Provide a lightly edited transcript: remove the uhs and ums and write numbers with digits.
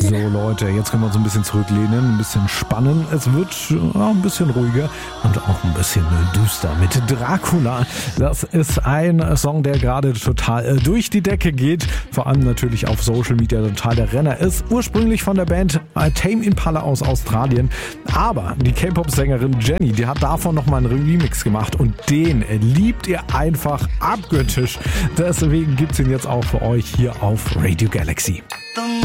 So Leute, jetzt können wir uns ein bisschen zurücklehnen, ein bisschen spannen. Es wird ein bisschen ruhiger und auch ein bisschen düster mit Dracula. Das ist ein Song, der gerade total durch die Decke geht. Vor allem natürlich auf Social Media total der Renner ist. Ursprünglich von der Band Tame Impala aus Australien. Aber die K-Pop-Sängerin Jenny, die hat davon nochmal einen Remix gemacht und den liebt ihr einfach abgöttisch. Deswegen gibt's ihn jetzt auch für euch hier auf Radio Galaxy.